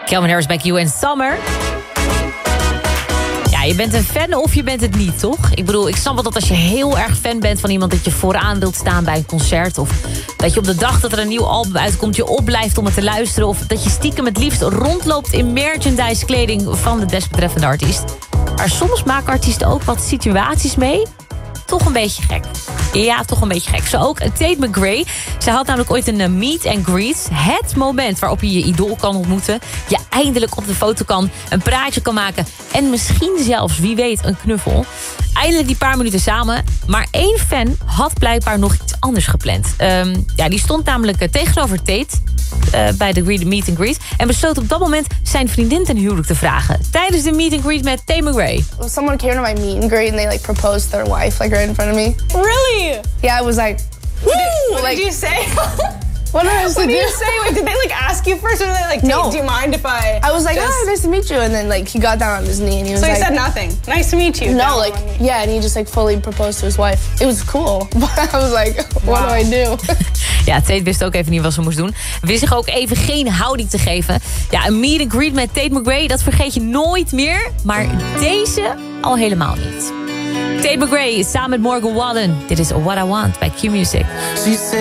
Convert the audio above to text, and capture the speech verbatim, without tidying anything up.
Calvin Harris, Back You en Summer. Ja, je bent een fan of je bent het niet, toch? Ik bedoel, ik snap wel dat als je heel erg fan bent van iemand... dat je vooraan wilt staan bij een concert... of dat je op de dag dat er een nieuw album uitkomt... je opblijft om het te luisteren... of dat je stiekem het liefst rondloopt in merchandise kleding... van de desbetreffende artiest. Maar soms maken artiesten ook wat situaties mee... toch een beetje gek. Ja, toch een beetje gek. Zo ook Tate McRae. Zij had namelijk ooit een uh, meet and greet. Het moment waarop je je idool kan ontmoeten. Je eindelijk op de foto kan. Een praatje kan maken. En misschien zelfs, wie weet, een knuffel. Eindelijk die paar minuten samen. Maar één fan had blijkbaar nog iets anders gepland. Um, ja, die stond namelijk uh, tegenover Tate... Uh, bij de meet and greet. En besloot op dat moment zijn vriendin ten huwelijk te vragen. Tijdens de meet and greet met Tate McRae. Someone came to my meet and greet and they like proposed their wife like right in front of me. Really? Yeah, it was like, woo! What like, did you say? What did I What did you say? Like, did they like ask you first, or did they like, No. do you mind if I? I was like, just... oh, nice to meet you, and then like he got down on his knee and he was So like, he said nothing. Nice to meet you. no, Down like on one knee. yeah, and he just like fully proposed to his wife. It was cool, but I was like, what Wow. do I do? Ja, Tate wist ook even niet wat ze moest doen. Wist zich ook even geen houding te geven. Ja, een meet and greet met Tate McRae, dat vergeet je nooit meer. Maar deze al helemaal niet. Tate McRae samen met Morgan Wallen. Dit is What I Want bij Q Music.